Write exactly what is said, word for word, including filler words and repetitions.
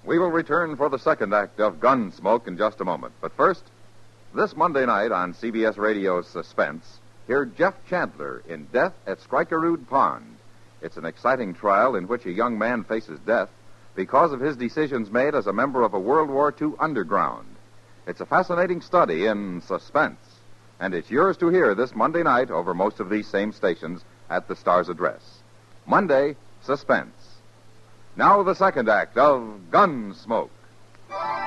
We will return for the second act of Gunsmoke in just a moment. But first, this Monday night on C B S Radio's Suspense, hear Jeff Chandler in Death at Skrikerud Pond. It's an exciting trial in which a young man faces death because of his decisions made as a member of a World War Two underground. It's a fascinating study in suspense, and it's yours to hear this Monday night over most of these same stations at the Star's address. Monday, Suspense. Now the second act of Gunsmoke.